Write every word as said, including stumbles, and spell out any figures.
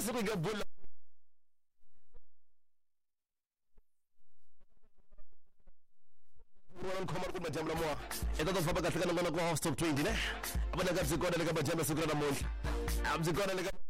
Siku bula Walang komar kung majam mo. Ito to fabagat ka ng ko host of twenty ne. Aba nagab siguro nagab majam siguro na mo. Am siguro nagab